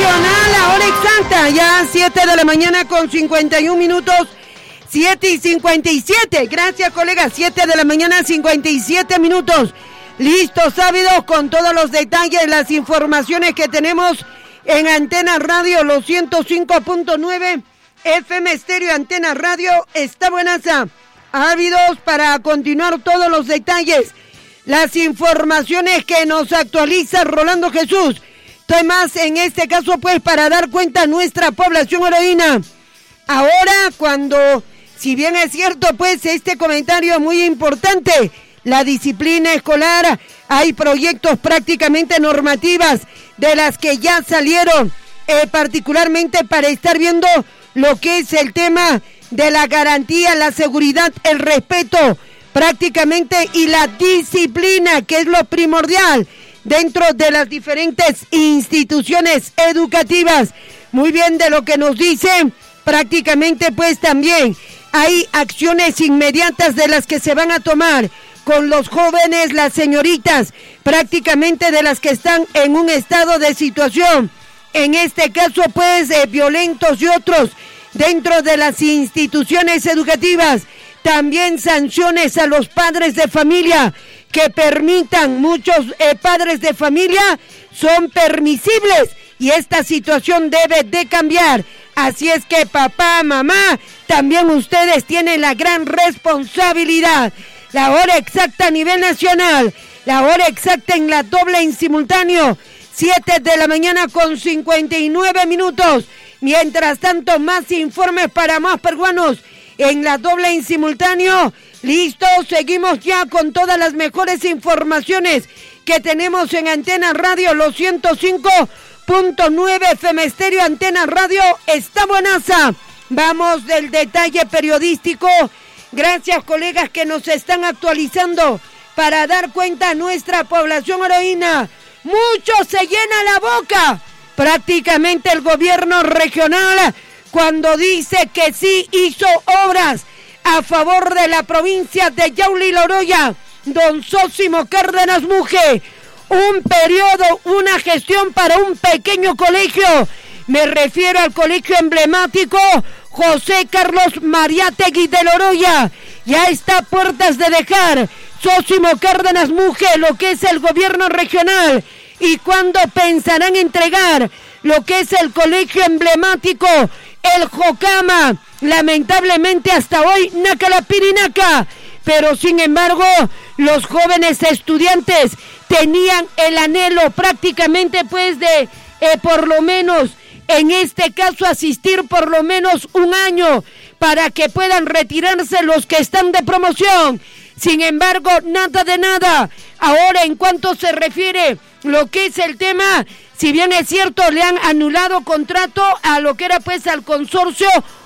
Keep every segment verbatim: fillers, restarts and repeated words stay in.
nacional, la hora exacta, ya siete de la mañana con cincuenta y un minutos, siete y cincuenta y siete, gracias colegas, siete de la mañana cincuenta y siete minutos, listos, ávidos con todos los detalles, las informaciones que tenemos en Antena Radio, los ciento cinco punto nueve, F M Estéreo, Antena Radio, está buenaza, ávidos para continuar todos los detalles, las informaciones que nos actualiza Rolando Jesús. Estoy más en este caso pues para dar cuenta a nuestra población heroína. Ahora cuando, si bien es cierto pues este comentario muy importante, la disciplina escolar, hay proyectos prácticamente normativas de las que ya salieron, eh, particularmente para estar viendo lo que es el tema de la garantía, la seguridad, el respeto prácticamente y la disciplina, que es lo primordial dentro de las diferentes instituciones educativas. Muy bien, de lo que nos dicen, prácticamente pues también hay acciones inmediatas de las que se van a tomar con los jóvenes, las señoritas, prácticamente de las que están en un estado de situación, en este caso pues eh, violentos y otros, dentro de las instituciones educativas. También sanciones a los padres de familia que permitan, muchos eh, padres de familia son permisibles y esta situación debe de cambiar. Así es que papá, mamá, también ustedes tienen la gran responsabilidad. La hora exacta a nivel nacional, la hora exacta en la doble en simultáneo, siete de la mañana con cincuenta y nueve minutos. Mientras tanto, más informes para más peruanos en la doble en simultáneo. Listo, seguimos ya con todas las mejores informaciones que tenemos en Antena Radio, los ciento cinco punto nueve F M Estéreo, Antena Radio, está buenaza. Vamos del detalle periodístico. Gracias colegas que nos están actualizando para dar cuenta a nuestra población heroína. Mucho se llena la boca. Prácticamente el gobierno regional cuando dice que sí hizo obras a favor de la provincia de Yauli y Loroya, don Zósimo Cárdenas Muje, un periodo, una gestión para un pequeño colegio, me refiero al colegio emblemático José Carlos Mariátegui de Loroya, ya está a puertas de dejar Zósimo Cárdenas Muje lo que es el gobierno regional, y cuándo pensarán entregar lo que es el colegio emblemático el Jocama, lamentablemente hasta hoy Nacalapirinaca, pero sin embargo los jóvenes estudiantes tenían el anhelo prácticamente pues de eh, por lo menos en este caso asistir por lo menos un año para que puedan retirarse los que están de promoción. Sin embargo, nada de nada. Ahora en cuanto se refiere lo que es el tema, si bien es cierto, le han anulado contrato a lo que era pues al consorcio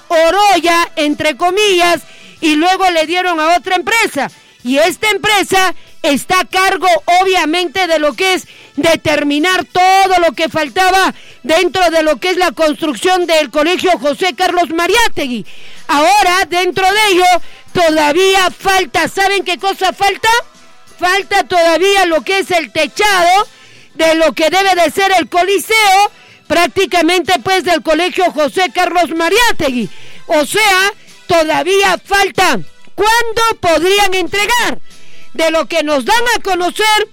Oroya, entre comillas, y luego le dieron a otra empresa. Y esta empresa está a cargo, obviamente, de lo que es determinar todo lo que faltaba dentro de lo que es la construcción del colegio José Carlos Mariátegui. Ahora, dentro de ello, todavía falta, ¿saben qué cosa falta? Falta todavía lo que es el techado de lo que debe de ser el coliseo, prácticamente pues del colegio José Carlos Mariátegui. O sea, todavía falta. ¿Cuándo podrían entregar? De lo que nos dan a conocer,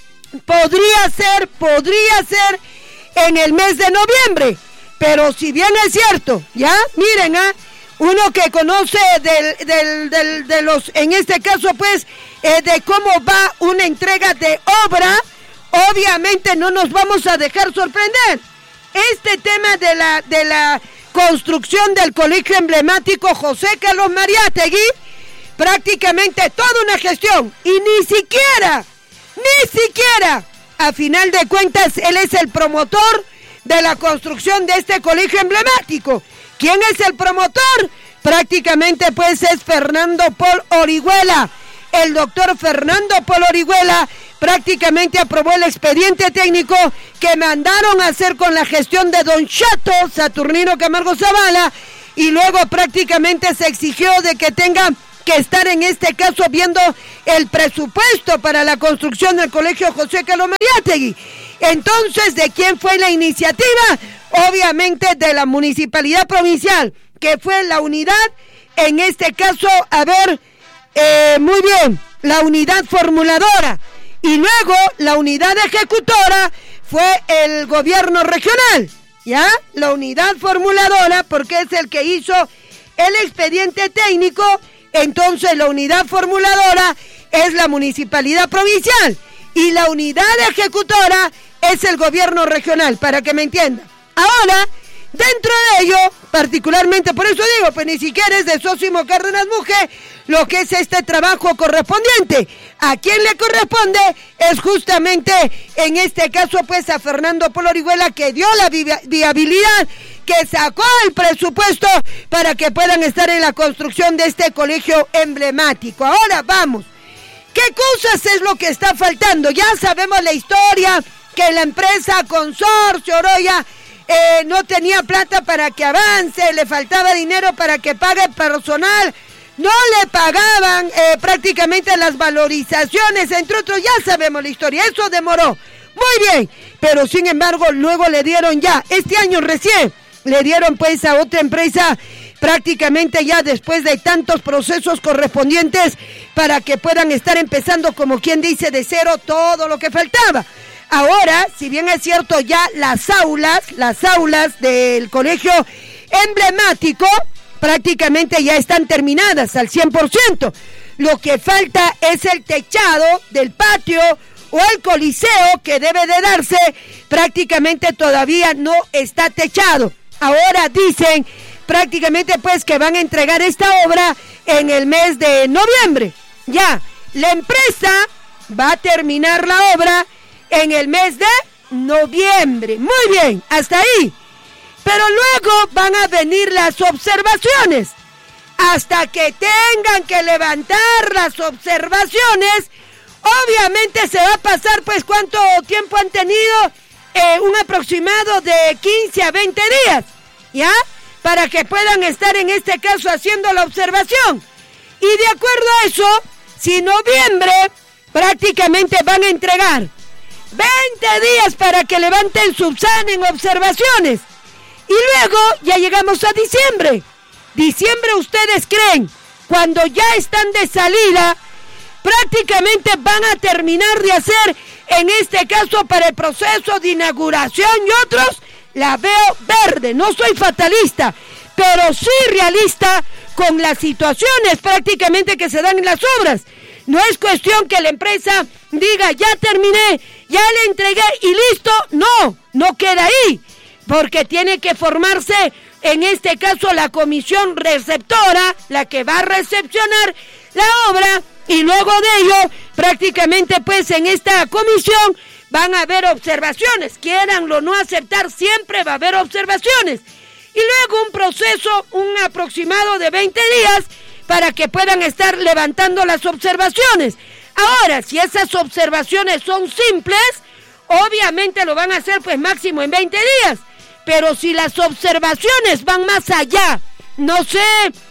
podría ser, podría ser en el mes de noviembre. Pero si bien es cierto, ya, miren, ¿ah? Uno que conoce del, del, del, de los, en este caso pues, eh, de cómo va una entrega de obra, obviamente no nos vamos a dejar sorprender. Este tema de la, de la construcción del colegio emblemático José Carlos Mariátegui, prácticamente toda una gestión, y ni siquiera, ni siquiera, a final de cuentas, él es el promotor de la construcción de este colegio emblemático. ¿Quién es el promotor? Prácticamente pues es Fernando Paul Orihuela. El doctor Fernando Paul Orihuela prácticamente aprobó el expediente técnico que mandaron a hacer con la gestión de don Chato Saturnino Camargo Zavala, y luego prácticamente se exigió de que tenga que estar en este caso viendo el presupuesto para la construcción del colegio José Carlos Mariátegui. Entonces, ¿de quién fue la iniciativa? obviamente de la municipalidad provincial, que fue la unidad, en este caso, a ver, eh, muy bien, la unidad formuladora, y luego la unidad ejecutora fue el gobierno regional, ¿ya? La unidad formuladora, porque es el que hizo el expediente técnico, entonces la unidad formuladora es la municipalidad provincial, y la unidad ejecutora es el gobierno regional, para que me entiendan. Ahora, dentro de ello, particularmente, por eso digo, pues ni siquiera es de Sósimo Cárdenas Mujer lo que es este trabajo correspondiente. A quien le corresponde es justamente, en este caso, pues a Fernando Polo Orihuela, que dio la vi- viabilidad, que sacó el presupuesto para que puedan estar en la construcción de este colegio emblemático. Ahora vamos. ¿Qué cosas es lo que está faltando? Ya sabemos la historia, que la empresa Consorcio Oroya eh, no tenía plata para que avance, le faltaba dinero para que pague personal, no le pagaban eh, prácticamente las valorizaciones, entre otros, ya sabemos la historia, eso demoró. Muy bien, pero sin embargo luego le dieron ya, este año recién, le dieron pues a otra empresa prácticamente ya después de tantos procesos correspondientes para que puedan estar empezando, como quien dice, de cero todo lo que faltaba. Ahora, si bien es cierto, ya las aulas, las aulas del colegio emblemático prácticamente ya están terminadas al cien por ciento. Lo que falta es el techado del patio o el coliseo, que debe de darse, prácticamente todavía no está techado. Ahora dicen prácticamente pues que van a entregar esta obra en el mes de noviembre. Ya, la empresa va a terminar la obra en el mes de noviembre. Muy bien, hasta ahí. Pero luego van a venir las observaciones. Hasta que tengan que levantar las observaciones, obviamente se va a pasar, pues, ¿cuánto tiempo han tenido? Eh, un aproximado de quince a veinte días, ¿ya? Para que puedan estar en este caso haciendo la observación. Y de acuerdo a eso, si noviembre prácticamente van a entregar veinte días para que levanten, subsanen observaciones. Y luego ya llegamos a diciembre. Diciembre, ¿ustedes creen? Cuando ya están de salida, prácticamente van a terminar de hacer, en este caso para el proceso de inauguración y otros, la veo verde. No soy fatalista, pero sí realista con las situaciones prácticamente que se dan en las obras. No es cuestión que la empresa diga, ya terminé, ya le entregué y listo. No, no queda ahí, porque tiene que formarse, en este caso, la comisión receptora, la que va a recepcionar la obra, y luego de ello, prácticamente pues en esta comisión van a haber observaciones, quieranlo o no aceptar, siempre va a haber observaciones. Y luego un proceso, un aproximado de veinte días, para que puedan estar levantando las observaciones. Ahora, si esas observaciones son simples, obviamente lo van a hacer pues máximo en veinte días. Pero si las observaciones van más allá, no sé,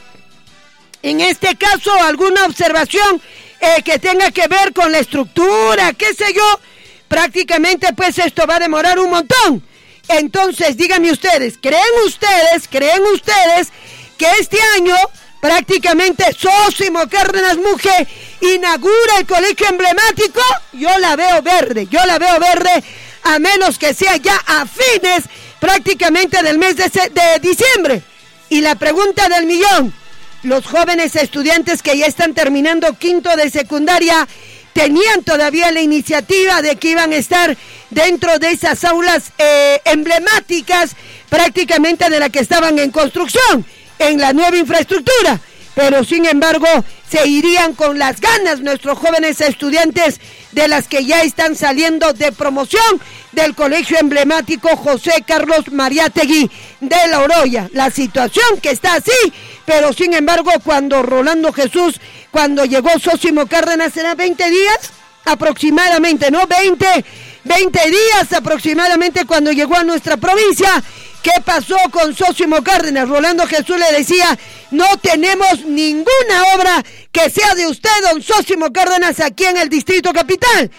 en este caso alguna observación eh, que tenga que ver con la estructura, qué sé yo, prácticamente pues esto va a demorar un montón. Entonces, díganme ustedes, ¿creen ustedes, creen ustedes que este año prácticamente Sósimo Cárdenas Mujer inaugura el colegio emblemático? Yo la veo verde, yo la veo verde, a menos que sea ya a fines prácticamente del mes de, de diciembre. Y la pregunta del millón, los jóvenes estudiantes que ya están terminando quinto de secundaria, tenían todavía la iniciativa de que iban a estar dentro de esas aulas eh, emblemáticas, prácticamente de la que estaban en construcción, en la nueva infraestructura, pero sin embargo se irían con las ganas nuestros jóvenes estudiantes de las que ya están saliendo de promoción del colegio emblemático José Carlos Mariátegui de La Oroya. La situación que está así, pero sin embargo cuando Rolando Jesús, cuando llegó Sósimo Cárdenas, ¿será veinte días? Aproximadamente, ¿no? veinte, veinte días aproximadamente cuando llegó a nuestra provincia. ¿Qué pasó con Sósimo Cárdenas? Rolando Jesús le decía, no tenemos ninguna obra que sea de usted, don Sósimo Cárdenas, aquí en el Distrito Capital.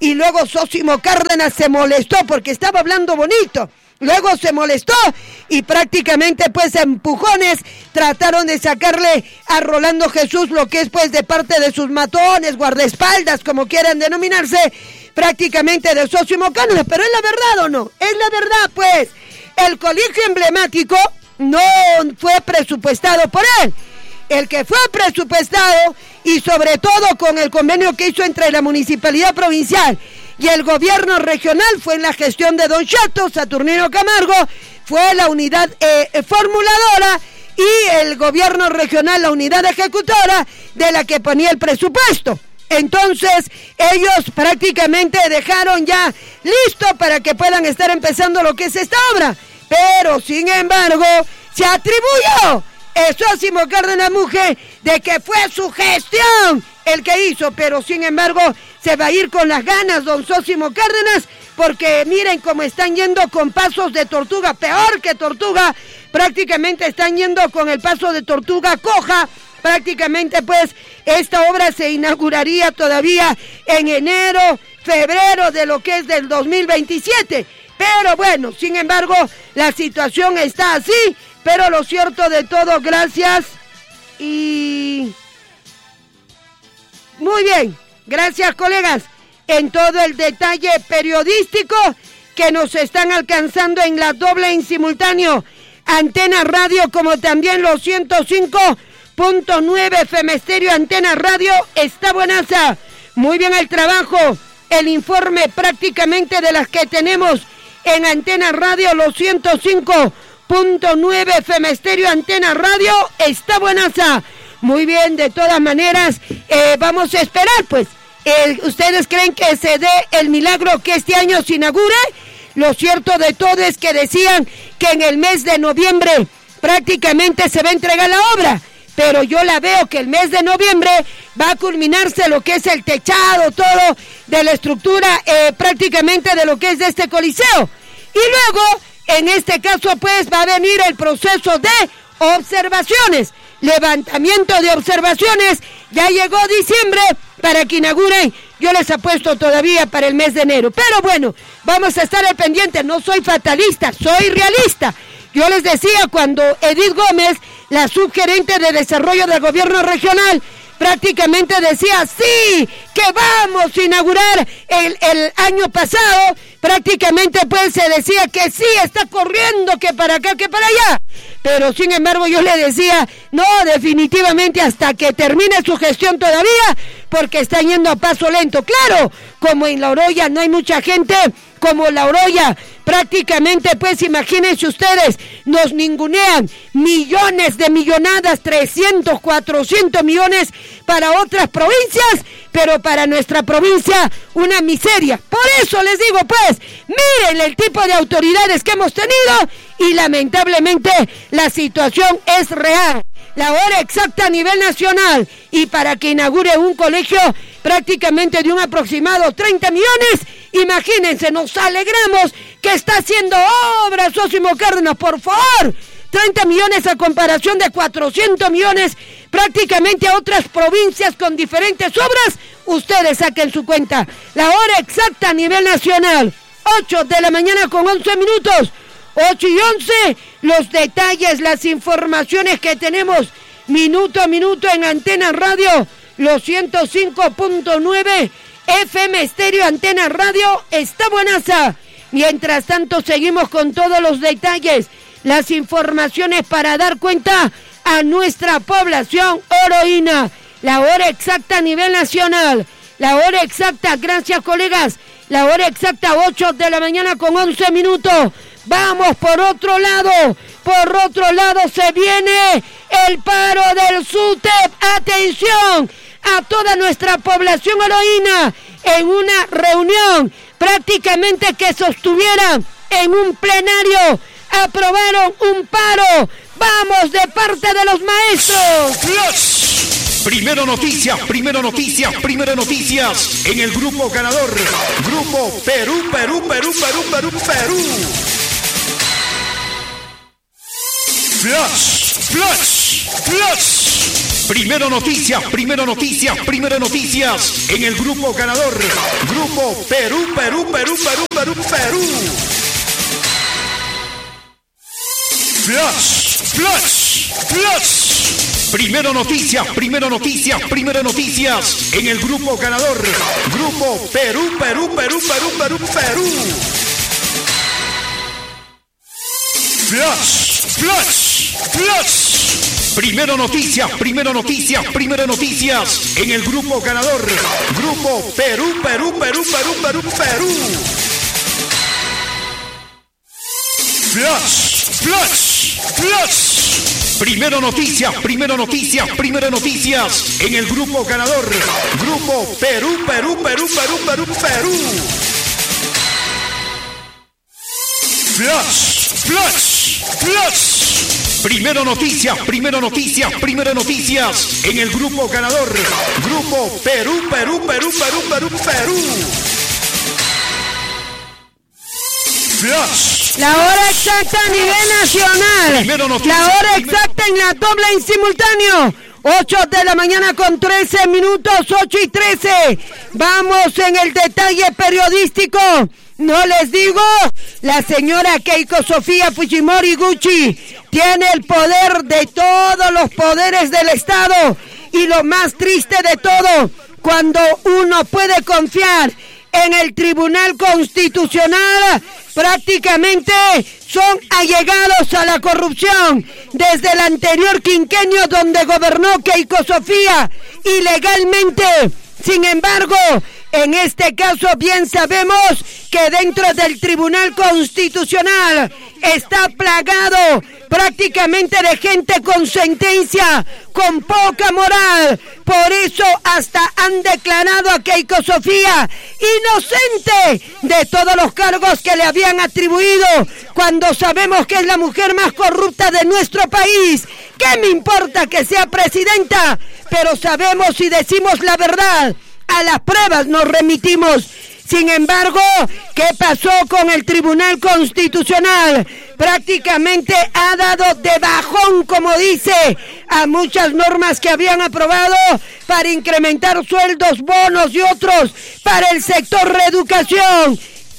y luego Zósimo Cárdenas se molestó porque estaba hablando bonito. Luego se molestó y prácticamente pues empujones trataron de sacarle a Rolando Jesús lo que es pues de parte de sus matones, guardaespaldas, como quieran denominarse, prácticamente de Zósimo Cárdenas. Pero es la verdad o no, es la verdad pues, el colegio emblemático no fue presupuestado por él. El que fue presupuestado y sobre todo con el convenio que hizo entre la municipalidad provincial y el gobierno regional fue en la gestión de don Chato Saturnino Camargo, fue la unidad eh, formuladora y el gobierno regional la unidad ejecutora de la que ponía el presupuesto. Entonces ellos prácticamente dejaron ya listo para que puedan estar empezando lo que es esta obra, pero sin embargo se atribuyó Zósimo Cárdenas Muge de que fue su gestión el que hizo, pero sin embargo se va a ir con las ganas don Zósimo Cárdenas, porque miren cómo están yendo con pasos de tortuga, peor que tortuga, prácticamente están yendo con el paso de tortuga coja. Prácticamente pues esta obra se inauguraría todavía en enero, febrero de lo que es del dos mil veintisiete, pero bueno, sin embargo la situación está así. Pero lo cierto de todo, gracias y muy bien, gracias colegas, en todo el detalle periodístico que nos están alcanzando en la doble en simultáneo, Antena Radio como también los ciento cinco punto nueve F M Estéreo, Antena Radio, está buenaza, muy bien el trabajo, el informe prácticamente de las que tenemos en Antena Radio, los ciento cinco punto nueve F M Estéreo, Antena Radio, está buenaza. Muy bien, de todas maneras, eh, vamos a esperar, pues. Eh, ¿Ustedes creen que se dé el milagro que este año se inaugure? Lo cierto de todo es que decían que en el mes de noviembre prácticamente se va a entregar la obra, pero yo la veo que el mes de noviembre va a culminarse lo que es el techado, todo de la estructura eh, prácticamente de lo que es de este coliseo. Y luego, en este caso, pues, va a venir el proceso de observaciones, levantamiento de observaciones. Ya llegó diciembre para que inauguren, yo les apuesto todavía para el mes de enero. Pero bueno, vamos a estar al pendiente, no soy fatalista, soy realista. Yo les decía cuando Edith Gómez, la subgerente de desarrollo del gobierno regional, prácticamente decía, sí, que vamos a inaugurar el, el año pasado, prácticamente pues se decía que sí, está corriendo, que para acá, que para allá, pero sin embargo yo le decía, no, definitivamente hasta que termine su gestión todavía, porque está yendo a paso lento. Claro, como en La Oroya no hay mucha gente, como La Oroya, prácticamente pues imagínense ustedes, nos ningunean millones de millonadas, trescientos, cuatrocientos millones para otras provincias, pero para nuestra provincia una miseria. Por eso les digo pues, miren el tipo de autoridades que hemos tenido y lamentablemente la situación es real. La hora exacta a nivel nacional y para que inaugure un colegio prácticamente de un aproximado treinta millones, imagínense, nos alegramos que está haciendo obras Zósimo Cárdenas, por favor, treinta millones a comparación de cuatrocientos millones prácticamente a otras provincias con diferentes obras, ustedes saquen su cuenta. La hora exacta a nivel nacional, ocho de la mañana con once minutos, ocho y once, los detalles, las informaciones que tenemos minuto a minuto en Antena Radio, los ciento cinco punto nueve F M Estéreo, Antena Radio, está buenaza. Mientras tanto seguimos con todos los detalles, las informaciones para dar cuenta a nuestra población oroína. La hora exacta a nivel nacional, la hora exacta, gracias colegas, la hora exacta ocho de la mañana con once minutos. Vamos por otro lado, por otro lado se viene el paro del SUTEP. Atención a toda nuestra población oroína en una reunión prácticamente que sostuvieran en un plenario, aprobaron un paro. Vamos de parte de los maestros. Flash. Primero noticias, primero noticias, primero noticias en el grupo ganador. Grupo Perú, Perú, Perú, Perú, Perú, Perú. Flash. Flash, Flash. Primero noticias, primero noticias, primero noticias en el grupo ganador. Grupo Perú, Perú, Perú, Perú, Perú, Perú. Flash, Flash, Flash. Primero noticias, primero noticias, primero noticias en el grupo ganador. Grupo Perú, Perú, Perú, Perú, Perú, Perú. Flash, Flash, Flash. Primero noticias, primero noticias, primero noticias en el grupo ganador. Grupo Perú, Perú, Perú, Perú, Perú, Perú. Flash, Flash, Flash. Primero noticias, primero noticias, primero noticias en el grupo ganador. Grupo Perú, Perú, Perú, Perú, Perú, Perú. Flash, Flash, Flash. Primero noticias, primero noticias, primero noticias en el grupo ganador. Grupo Perú, Perú, Perú, Perú, Perú, Perú. Flash. La hora exacta a nivel nacional. La hora exacta en la doble en simultáneo. ocho de la mañana con trece minutos, ocho y trece. Vamos en el detalle periodístico. No les digo, la señora Keiko Sofía Fujimori Gucci tiene el poder de todos los poderes del Estado. Y lo más triste de todo, cuando uno puede confiar en el Tribunal Constitucional, prácticamente son allegados a la corrupción desde el anterior quinquenio donde gobernó Keiko Sofía ilegalmente. Sin embargo, en este caso bien sabemos que dentro del Tribunal Constitucional está plagado prácticamente de gente con sentencia, con poca moral. Por eso hasta han declarado a Keiko Sofía inocente de todos los cargos que le habían atribuido, cuando sabemos que es la mujer más corrupta de nuestro país. ¿Qué me importa que sea presidenta? Pero sabemos y decimos la verdad. A las pruebas nos remitimos. Sin embargo, ¿qué pasó con el Tribunal Constitucional? Prácticamente ha dado de bajón, como dice, a muchas normas que habían aprobado para incrementar sueldos, bonos y otros para el sector reeducación.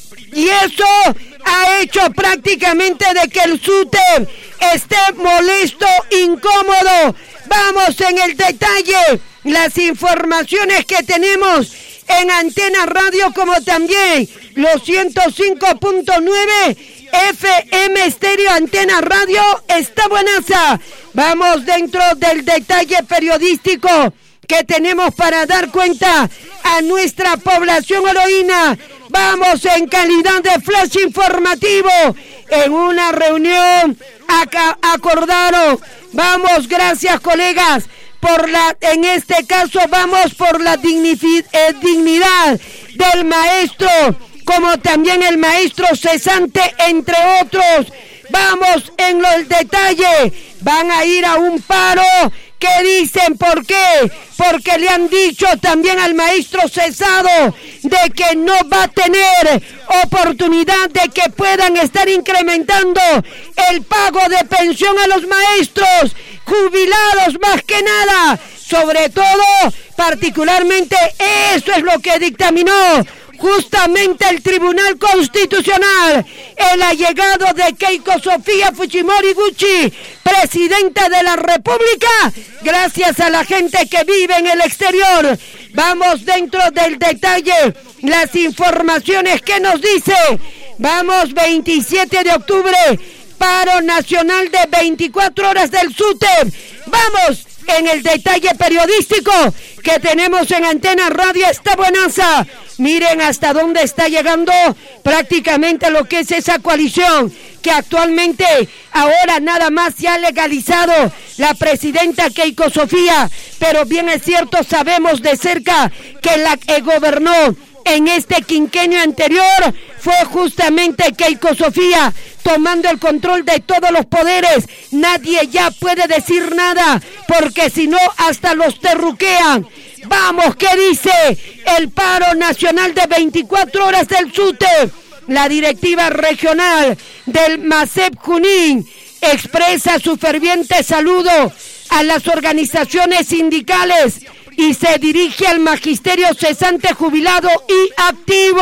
Y eso ha hecho prácticamente de que el SUTEP esté molesto, incómodo. Vamos en el detalle. Las informaciones que tenemos en Antena Radio, como también los ciento cinco punto nueve F M Estéreo Antena Radio, está buenaza. Vamos dentro del detalle periodístico que tenemos para dar cuenta a nuestra población heroína. Vamos en calidad de flash informativo. En una reunión acá acordaron. Vamos, gracias colegas. Por la, en este caso vamos por la dignifi, eh, dignidad del maestro, como también el maestro cesante, entre otros. Vamos en los detalles. Van a ir a un paro. ¿Qué dicen? ¿Por qué? Porque le han dicho también al maestro cesado de que no va a tener oportunidad de que puedan estar incrementando el pago de pensión a los maestros jubilados, más que nada. Sobre todo, particularmente, eso es lo que dictaminó justamente el Tribunal Constitucional. El allegado de Keiko Sofía Fujimori Gucci, presidenta de la República, gracias a la gente que vive en el exterior. Vamos dentro del detalle, las informaciones que nos dice. Vamos, veintisiete de octubre, paro nacional de veinticuatro horas del SUTEP. Vamos en el detalle periodístico que tenemos en Antena Radio. Está buenaza. Miren hasta dónde está llegando prácticamente lo que es esa coalición, que actualmente ahora nada más se ha legalizado la presidenta Keiko Sofía, pero bien es cierto, sabemos de cerca que la que gobernó en este quinquenio anterior fue justamente Keiko Sofía, tomando el control de todos los poderes. Nadie ya puede decir nada, porque si no hasta los terruquean. Vamos, ¿qué dice el paro nacional de veinticuatro horas del SUTEP? La directiva regional del MASEP Junín expresa su ferviente saludo a las organizaciones sindicales y se dirige al magisterio cesante, jubilado y activo.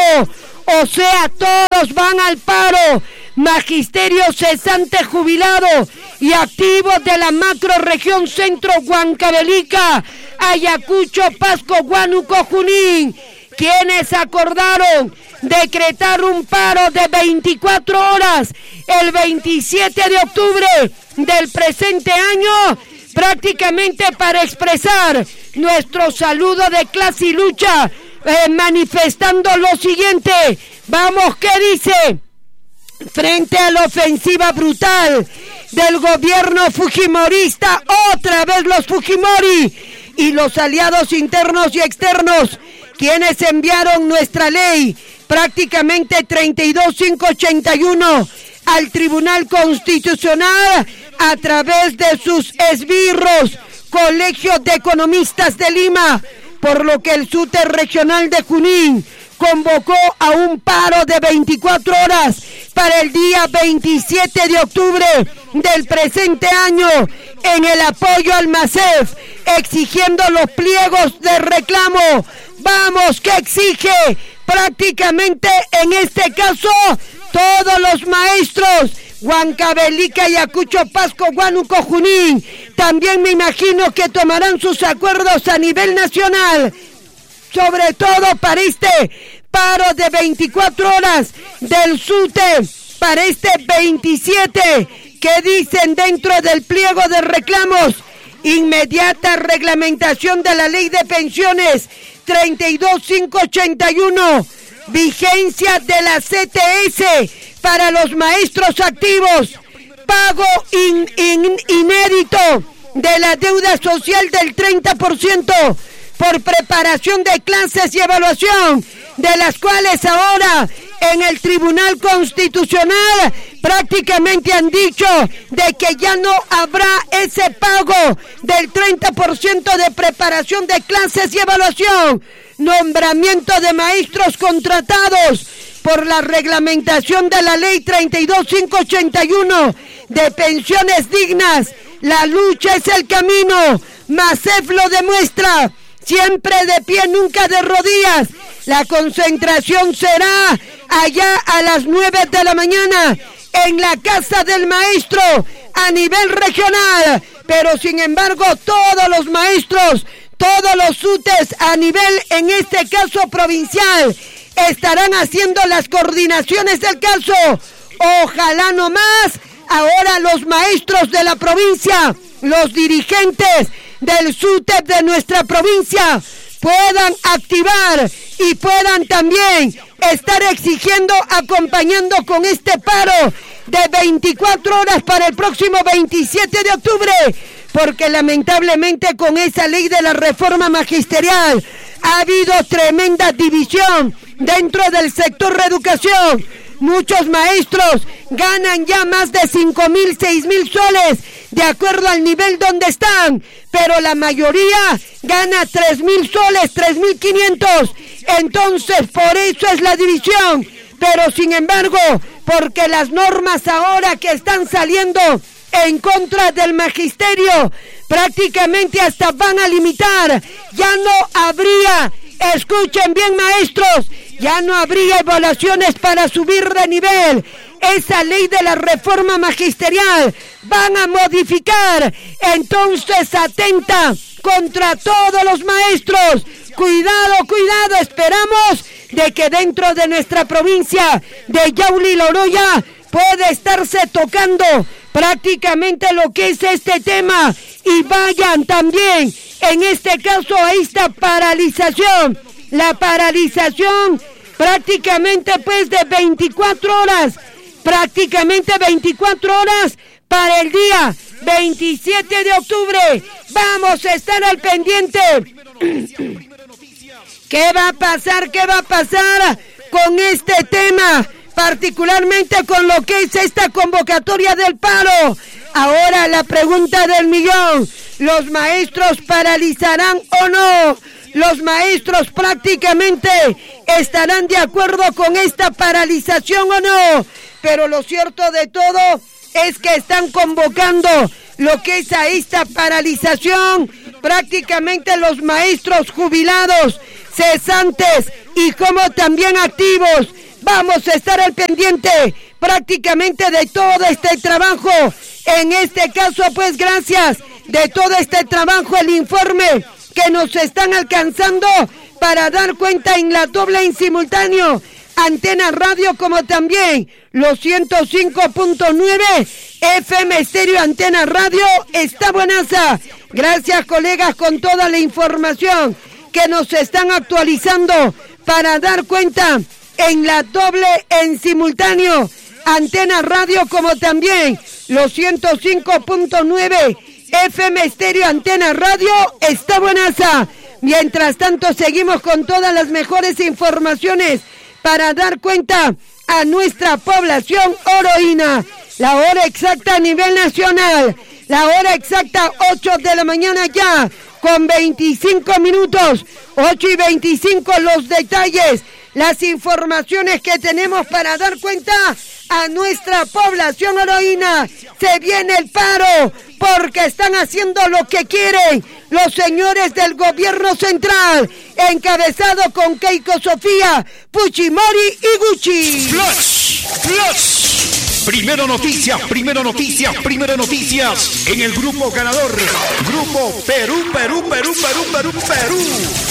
O sea, todos van al paro. Magisterio cesante, jubilado y activo de la macrorregión Centro, Huancavelica, Ayacucho, Pasco, Huánuco, Junín, quienes acordaron decretar un paro de veinticuatro horas el veintisiete de octubre del presente año, prácticamente para expresar nuestro saludo de clase y lucha, eh, manifestando lo siguiente. Vamos, ¿qué dice? Frente a la ofensiva brutal del gobierno fujimorista, otra vez los Fujimori y los aliados internos y externos, quienes enviaron nuestra ley prácticamente treinta y dos mil quinientos ochenta y uno al Tribunal Constitucional a través de sus esbirros, Colegio de Economistas de Lima, por lo que el SUTE regional de Junín convocó a un paro de veinticuatro horas para el día veintisiete de octubre del presente año en el apoyo al MASEF, exigiendo los pliegos de reclamo. Vamos, que exige prácticamente en este caso todos los maestros, Huancavelica, Ayacucho, Pasco, Huánuco, Junín. También me imagino que tomarán sus acuerdos a nivel nacional, sobre todo para este paro de veinticuatro horas del SUTE, para este veintisiete, que dicen dentro del pliego de reclamos: inmediata reglamentación de la ley de pensiones treinta y dos mil quinientos ochenta y uno, vigencia de la C T S para los maestros activos, pago in, in, inédito de la deuda social del treinta por ciento por preparación de clases y evaluación, de las cuales ahora en el Tribunal Constitucional prácticamente han dicho de que ya no habrá ese pago del treinta por ciento de preparación de clases y evaluación. Nombramiento de maestros contratados por la reglamentación de la ley treinta y dos mil quinientos ochenta y uno de pensiones dignas. La lucha es el camino. MASEF lo demuestra. Siempre de pie, nunca de rodillas. La concentración será allá a las nueve de la mañana en la Casa del Maestro a nivel regional. Pero sin embargo, todos los maestros, todos los SUTES a nivel, en este caso provincial, estarán haciendo las coordinaciones del caso. Ojalá no más. Ahora los maestros de la provincia, los dirigentes del SUTE de nuestra provincia puedan activar y puedan también estar exigiendo, acompañando con este paro de veinticuatro horas para el próximo veintisiete de octubre, porque lamentablemente con esa ley de la reforma magisterial ha habido tremenda división dentro del sector reeducación. Muchos maestros ganan ya más de cinco mil, seis mil soles, de acuerdo al nivel donde están, pero la mayoría gana tres mil soles, tres mil quinientos. Entonces, por eso es la división. Pero sin embargo, porque las normas ahora que están saliendo en contra del magisterio, prácticamente hasta van a limitar, ya no habría, escuchen bien maestros, ya no habría evaluaciones para subir de nivel. Esa ley de la reforma magisterial van a modificar, entonces atenta contra todos los maestros. Cuidado, cuidado, esperamos de que dentro de nuestra provincia de Yauli y Loroya puede estarse tocando prácticamente lo que es este tema, y vayan también en este caso a esta paralización, la paralización prácticamente pues de veinticuatro horas, prácticamente veinticuatro horas para el día veintisiete de octubre. Vamos a estar al pendiente. ¿Qué va a pasar? ¿Qué va a pasar con este tema? Particularmente con lo que es esta convocatoria del paro. Ahora la pregunta del millón: ¿los maestros paralizarán o no? Los maestros prácticamente estarán de acuerdo con esta paralización o no. Pero lo cierto de todo es que están convocando lo que es a esta paralización, prácticamente los maestros jubilados, cesantes y como también activos. Vamos a estar al pendiente prácticamente de todo este trabajo. En este caso, pues gracias de todo este trabajo, el informe que nos están alcanzando para dar cuenta en la doble en simultáneo, Antena Radio como también los ciento cinco punto nueve F M Estéreo Antena Radio. Está buenaza. Gracias, colegas, con toda la información que nos están actualizando para dar cuenta en la doble en simultáneo, Antena Radio como también los ciento cinco punto nueve F M Estéreo Antena Radio. Está buenaza. Mientras tanto, seguimos con todas las mejores informaciones para dar cuenta a nuestra población oroína. La hora exacta a nivel nacional, la hora exacta ocho de la mañana ya, con veinticinco minutos, ocho y veinticinco, los detalles, las informaciones que tenemos para dar cuenta a nuestra población oroína. Se viene el paro porque están haciendo lo que quieren los señores del gobierno central, encabezado con Keiko Sofía, Fujimori y Gucci. Flash, flash. Primero noticias, primero noticias, primero noticias en el grupo ganador. Grupo Perú, Perú, Perú, Perú, Perú, Perú.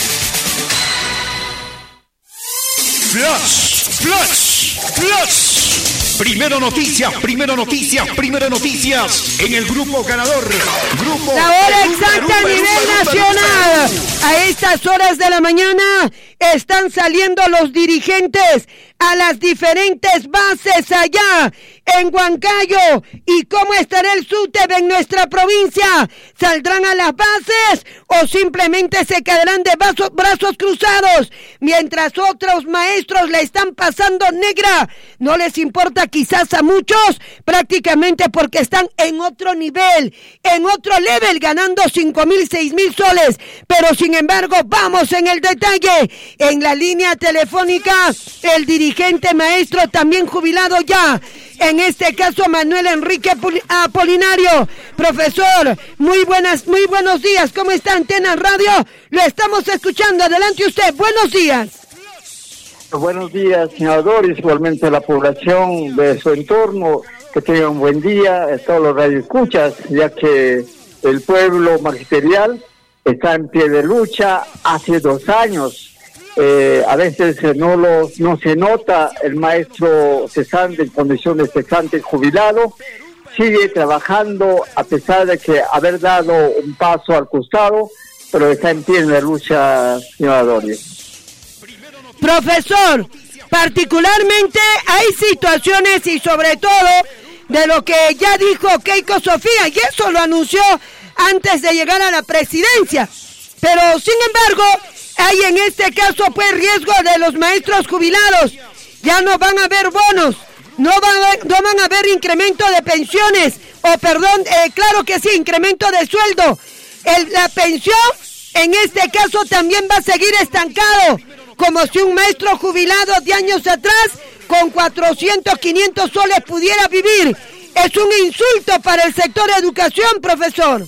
Flash, flash, flash. Primero noticias, primero noticias, primero noticias en el grupo ganador. Grupo La hora Perú, exacta Perú, a nivel Perú, Perú, nacional. Perú. A estas horas de la mañana están saliendo los dirigentes a las diferentes bases allá en Huancayo. ¿Y cómo estará el SUTEP en nuestra provincia? ¿Saldrán a las bases o simplemente se quedarán de brazos, brazos cruzados mientras otros maestros le están pasando negra? No les importa quizás a muchos, prácticamente porque están en otro nivel, en otro level, ganando cinco mil, seis mil soles. Pero sin embargo, vamos en el detalle. En la línea telefónica, el dirigente maestro también jubilado ya, en este caso Manuel Enrique Apolinario. Profesor, muy buenas, muy buenos días. ¿Cómo está Antena Radio? Lo estamos escuchando. Adelante usted. Buenos días. Buenos días, senadores, igualmente a la población de su entorno. Que tengan un buen día a todos los radioescuchas, ya que el pueblo magisterial está en pie de lucha hace dos años. Eh, a veces no los, no se nota el maestro cesante en condición de cesante jubilado, sigue trabajando a pesar de que haber dado un paso al costado, pero está en pie de lucha, señora Doria. Profesor, particularmente hay situaciones y sobre todo de lo que ya dijo Keiko Sofía, y eso lo anunció antes de llegar a la presidencia, pero sin embargo hay en este caso pues riesgo de los maestros jubilados. Ya no van a haber bonos, no van a haber, no van a haber incremento de pensiones, o perdón, eh, claro que sí, incremento de sueldo. El, la pensión en este caso también va a seguir estancado, como si un maestro jubilado de años atrás con cuatrocientos, quinientos soles pudiera vivir. Es un insulto para el sector de educación, profesor.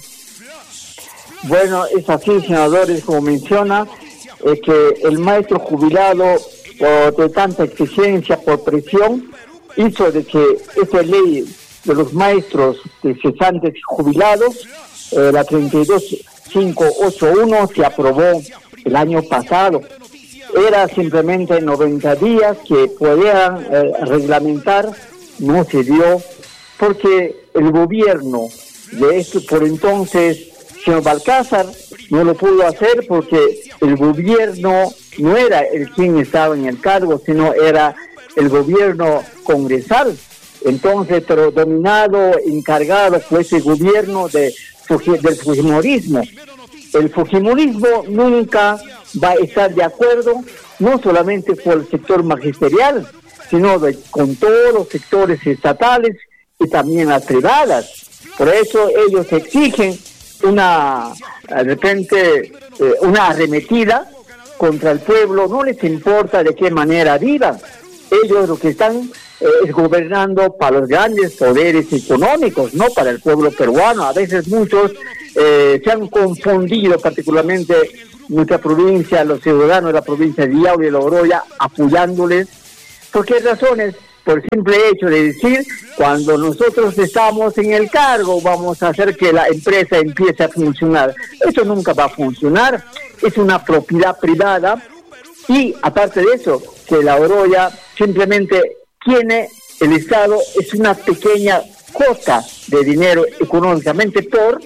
Bueno, es así, senadores, como menciona, eh, que el maestro jubilado, por de tanta exigencia, por presión, hizo de que esta ley de los maestros de cesantes jubilados, eh, la treinta y dos mil quinientos ochenta y uno, se aprobó el año pasado. Era simplemente noventa días que podían eh, reglamentar, no se dio, porque el gobierno de esto por entonces, señor Balcázar, no lo pudo hacer porque el gobierno no era el quien estaba en el cargo, sino era el gobierno congresal. Entonces, pero dominado, encargado fue ese gobierno de, del fujimorismo. El fujimorismo nunca va a estar de acuerdo, no solamente con el sector magisterial, sino de, con todos los sectores estatales y también las privadas. Por eso ellos exigen una, de repente, eh, una arremetida contra el pueblo. No les importa de qué manera vivan, ellos lo que están eh, es gobernando para los grandes poderes económicos, no para el pueblo peruano. A veces muchos eh, se han confundido, particularmente nuestra provincia, los ciudadanos de la provincia de Yauli y La Oroya, apoyándoles. ¿Por qué razones? Por el simple hecho de decir, cuando nosotros estamos en el cargo, vamos a hacer que la empresa empiece a funcionar. Eso nunca va a funcionar, es una propiedad privada, y aparte de eso, que La Oroya simplemente tiene, el Estado es una pequeña cuota de dinero económicamente por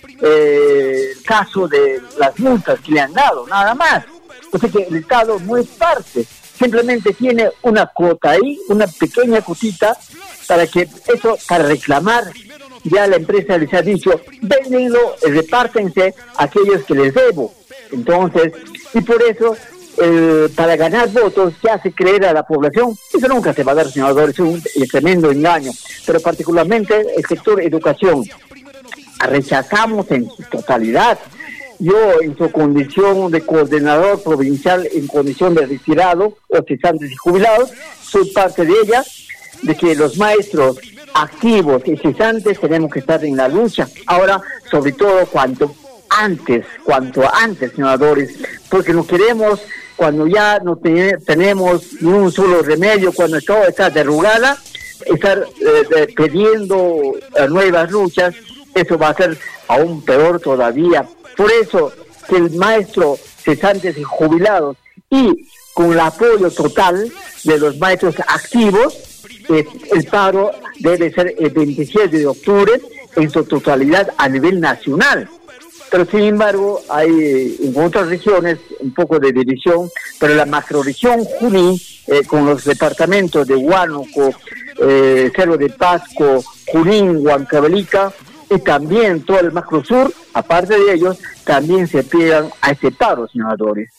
eh, el caso de las multas que le han dado, nada más. O sea que el Estado no es parte, simplemente tiene una cuota ahí, una pequeña cosita, para que eso, para reclamar, ya la empresa les ha dicho, véndenlo, repártense a aquellos que les debo. Entonces, y por eso, eh, para ganar votos, se hace creer a la población, eso nunca se va a dar, senador, es un es tremendo engaño, pero particularmente el sector educación, rechazamos en su totalidad. Yo, en su condición de coordinador provincial, en condición de retirado, o cesantes y jubilados, soy parte de ella, de que los maestros activos y cesantes tenemos que estar en la lucha. Ahora, sobre todo, cuanto antes, cuanto antes, senadores, porque no queremos, cuando ya no te, tenemos ni un solo remedio, cuando todo está derrugada, estar eh, pidiendo eh, nuevas luchas, eso va a ser aún peor todavía. Por eso, que el maestro cesantes y jubilados, y con el apoyo total de los maestros activos, eh, el paro debe ser el veintisiete de octubre en su totalidad a nivel nacional. Pero sin embargo, hay en otras regiones un poco de división, pero la macrorregión Junín, eh, con los departamentos de Huánuco, eh, Cerro de Pasco, Junín, Huancavelica, y también todo el macro sur, aparte de ellos, también se pegan a ese paro, senadores.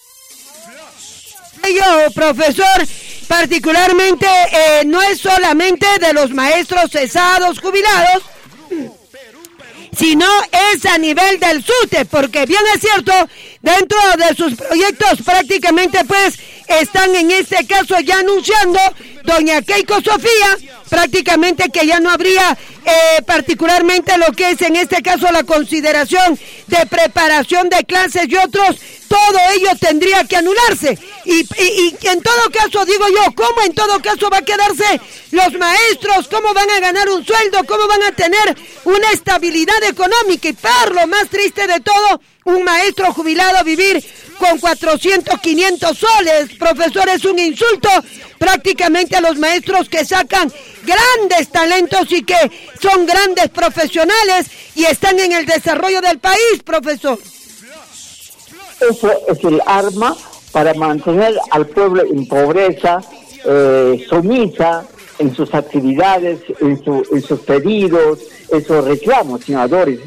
Yo, profesor, particularmente eh, no es solamente de los maestros cesados, jubilados, sino es a nivel del SUTE, porque bien es cierto, dentro de sus proyectos prácticamente pues están en este caso ya anunciando doña Keiko Sofía, prácticamente que ya no habría eh, particularmente lo que es en este caso la consideración de preparación de clases y otros, todo ello tendría que anularse. Y, y, y en todo caso, digo yo, ¿cómo en todo caso va a quedarse los maestros? ¿Cómo van a ganar un sueldo? ¿Cómo van a tener una estabilidad económica? Y para lo más triste de todo, un maestro jubilado vivir con cuatrocientos, quinientos soles, profesor, es un insulto prácticamente a los maestros que sacan grandes talentos y que son grandes profesionales y están en el desarrollo del país, profesor. Eso es el arma para mantener al pueblo en pobreza, eh, sumisa en sus actividades, en, su, en sus pedidos, en sus reclamos, senadores.